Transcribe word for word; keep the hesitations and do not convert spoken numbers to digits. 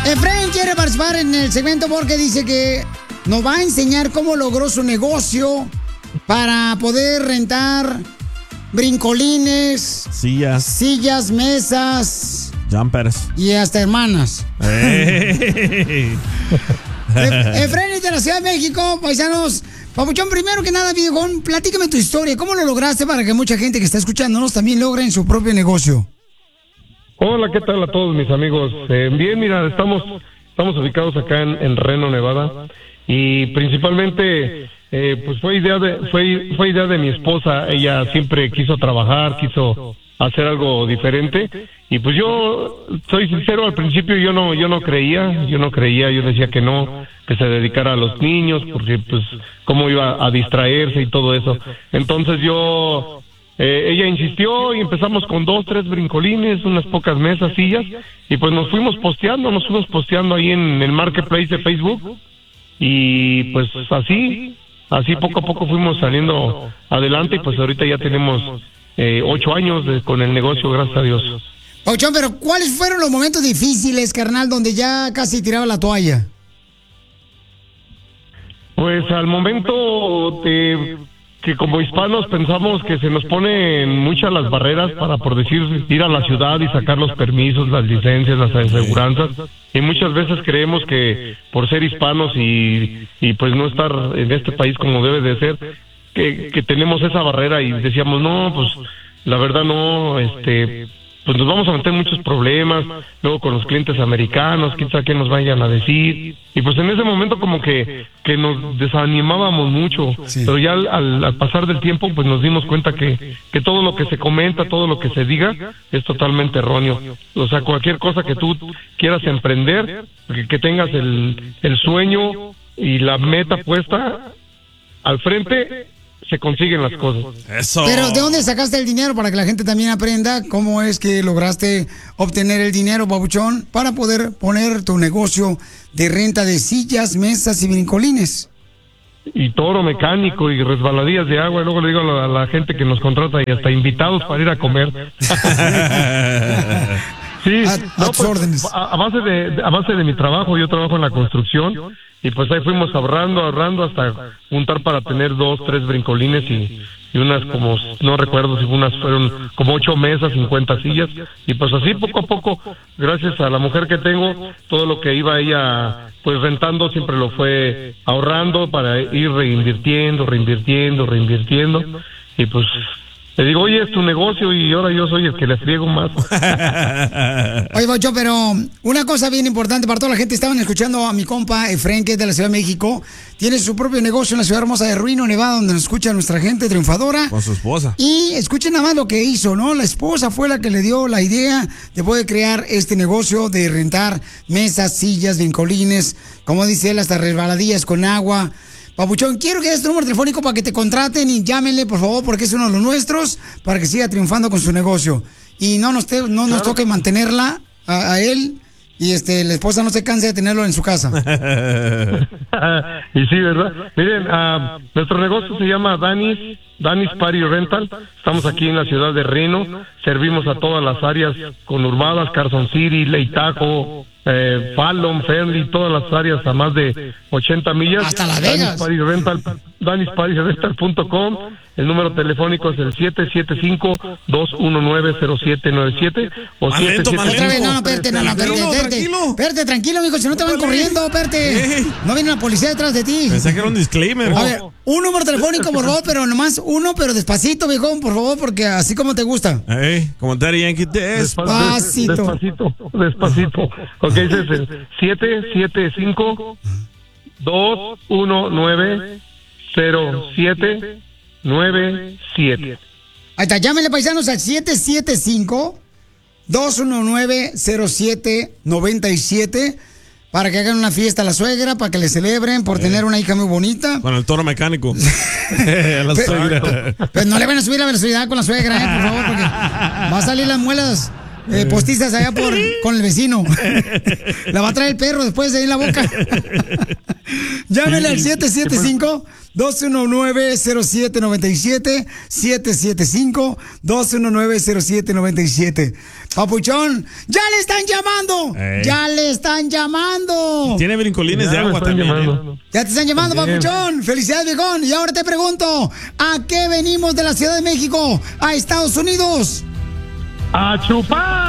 Efraín quiere participar en el segmento porque dice que nos va a enseñar cómo logró su negocio para poder rentar brincolines, sillas, sillas, mesas, jumpers y hasta hermanas. Hey. E- Efraín de la Ciudad de México, paisanos. Papuchón, primero que nada, viejón, platícame tu historia. ¿Cómo lo lograste para que mucha gente que está escuchándonos también logren su propio negocio? Hola, ¿qué tal a todos mis amigos? Eh, bien, mira, estamos estamos ubicados acá en, en Reno, Nevada, y principalmente eh, pues fue idea de fue fue idea de mi esposa. Ella siempre quiso trabajar, quiso hacer algo diferente, y pues yo soy sincero, al principio yo no yo no creía, yo no creía, yo decía que no, que se dedicara a los niños, porque pues cómo iba a distraerse y todo eso. Entonces yo Eh, ella insistió y empezamos con dos, tres brincolines, unas pocas mesas, sillas, y pues nos fuimos posteando, nos fuimos posteando ahí en el marketplace de Facebook, y pues así, así poco a poco fuimos saliendo adelante, y pues ahorita ya tenemos eh, ocho años de, con el negocio, gracias a Dios. Papuchón, pero ¿cuáles fueron los momentos difíciles, carnal, donde ya casi tiraba la toalla? Pues al momento de que como hispanos pensamos que se nos ponen muchas las barreras para, por decir, ir a la ciudad y sacar los permisos, las licencias, las aseguranzas, y muchas veces creemos que por ser hispanos y, y pues no estar en este país como debe de ser, que, que tenemos esa barrera, y decíamos, no, pues la verdad no, este... pues nos vamos a meter muchos problemas, luego con los clientes americanos, quién sabe qué nos vayan a decir, y pues en ese momento como que, que nos desanimábamos mucho, sí. Pero ya al, al, al pasar del tiempo pues nos dimos cuenta que, que todo lo que se comenta, todo lo que se diga es totalmente erróneo. O sea, cualquier cosa que tú quieras emprender, que, que tengas el, el sueño y la meta puesta al frente, se consiguen las cosas. Eso. Pero ¿de dónde sacaste el dinero para que la gente también aprenda cómo es que lograste obtener el dinero, Papuchón, para poder poner tu negocio de renta de sillas, mesas y brincolines? Y toro mecánico y resbaladillas de agua, y luego le digo a la, a la gente que nos contrata, y hasta invitados para ir a comer. Sí, a, no, a tus pues, órdenes. A, a base de a base de mi trabajo, yo trabajo en la construcción, y pues ahí fuimos ahorrando, ahorrando hasta juntar para tener dos, tres brincolines y, y unas como, no recuerdo si unas fueron como ocho mesas, cincuenta sillas, y pues así poco a poco, gracias a la mujer que tengo, todo lo que iba ella pues rentando siempre lo fue ahorrando para ir reinvirtiendo, reinvirtiendo, reinvirtiendo, y pues le digo, oye, es tu negocio y ahora yo soy el que le friego más. Oye, Papuchón, pero una cosa bien importante para toda la gente, estaban escuchando a mi compa Efraín, que es de la Ciudad de México, tiene su propio negocio en la ciudad hermosa de Reno, Nevada, donde nos escucha nuestra gente triunfadora. Con su esposa. Y escuchen nada más lo que hizo, ¿no? La esposa fue la que le dio la idea de poder crear este negocio de rentar mesas, sillas, brincolines, como dice él, hasta resbaladillas con agua. Papuchón, quiero que des tu número telefónico para que te contraten y llámenle, por favor, porque es uno de los nuestros, para que siga triunfando con su negocio. Y no nos, te, no nos claro. toque mantenerla a, a él, y este la esposa no se canse de tenerlo en su casa. Y sí, ¿verdad? Miren, uh, nuestro negocio se llama Danis, Danis Party Rental. Estamos aquí en la ciudad de Reno. Servimos a todas las áreas conurbadas, Carson City, Lake Tahoe, eh, Fallon, Fernley, todas las áreas a más de ochenta millas. Hasta Las Vegas. Danis Party Rental, Danis Party Rental punto com. El número telefónico es el siete siete cinco, dos uno nueve, cero siete nueve siete o siete siete cinco. Otra vez, no, no, espérate, no, no, espérate, espérate. Espérate, tranquilo, mijo, si no te van corriendo, espérate. Eh. No viene la policía detrás de ti. Pensé que era un disclaimer. A ver, un número telefónico, por favor, pero nomás uno, pero despacito, viejón, por favor, porque así como te gusta. Hey, como Daddy Yankee, despacito. Despacito, despacito. Ok, ese es el siete siete cinco, dos uno nueve, cero siete nueve siete. Ahí está, llámenle, paisanos, al siete siete cinco, dos uno nueve, cero siete nueve siete para que hagan una fiesta a la suegra, para que le celebren por eh. tener una hija muy bonita. Con el toro mecánico. A la suegra. Pues no le van a subir la velocidad con la suegra, eh, por favor, porque va a salir las muelas eh, postizas allá por con el vecino. La va a traer el perro después de ahí en la boca. Llámenle al siete siete cinco, dos uno nueve, cero siete nueve siete, siete siete cinco, dos uno nueve, cero siete nueve siete. Papuchón, ¡ya le están llamando! Ey. ¡Ya le están llamando! Tiene brincolines ya de agua también. ¿eh? Ya te están llamando, también. Papuchón. Felicidades, viejón. Y ahora te pregunto, ¿a qué venimos de la Ciudad de México a Estados Unidos? ¡A chupar!